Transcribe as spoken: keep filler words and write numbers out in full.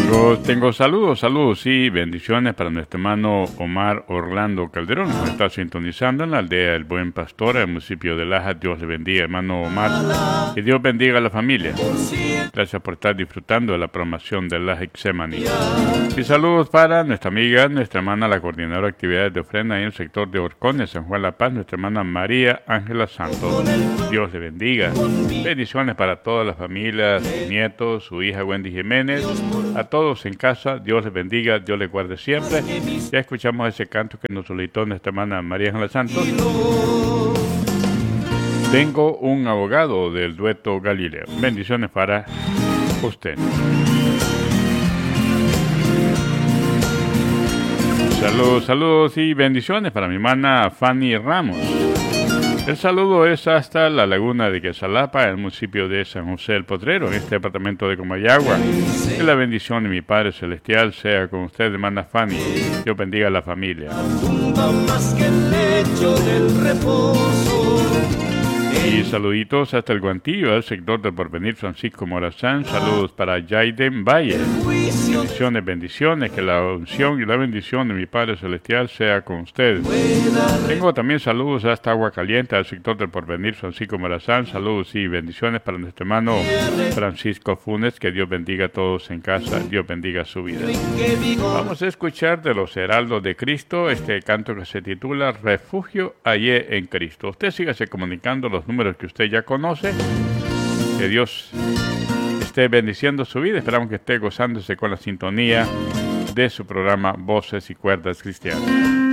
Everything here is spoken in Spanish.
Tengo, tengo saludos, saludos y bendiciones para nuestro hermano Omar Orlando Calderón, que está sintonizando en la aldea del Buen Pastor, en el municipio de Laja. Dios le bendiga, hermano Omar, que Dios bendiga a la familia. Gracias por estar disfrutando de la programación de Laja Ixemani. Y saludos para nuestra amiga, nuestra hermana, la coordinadora de actividades de ofrenda en el sector de Orcones, San Juan La Paz, nuestra hermana María Ángela Santos. Dios le bendiga. Bendiciones para todas las familias, sus nietos, su hija Wendy Jiménez, a todos en casa. Dios les bendiga, Dios les guarde siempre. Ya escuchamos ese canto que nos solicitó nuestra hermana María Ángela Santos. Tengo un abogado del dueto Galileo. Bendiciones para usted. Saludos, saludos y bendiciones para mi hermana Fanny Ramos. El saludo es hasta la laguna de Quesalapa, en el municipio de San José del Potrero, en este departamento de Comayagua. Que la bendición de mi Padre Celestial sea con usted, hermana Fanny. Dios bendiga a la familia. Y saluditos hasta el Guantillo, al sector del Porvenir Francisco Morazán. Saludos para Jaiden Valle. Bendiciones, bendiciones, que la unción y la bendición de mi Padre Celestial sea con ustedes. Tengo también saludos hasta Agua Caliente, al sector del Porvenir Francisco Morazán. Saludos y bendiciones para nuestro hermano Francisco Funes. Que Dios bendiga a todos en casa, Dios bendiga su vida. Vamos a escuchar de los Heraldos de Cristo este canto que se titula Refugio hallé en Cristo. Usted sígase comunicando los números que usted ya conoce. Que Dios esté bendiciendo su vida. Esperamos que esté gozándose con la sintonía de su programa Voces y Cuerdas Cristianas.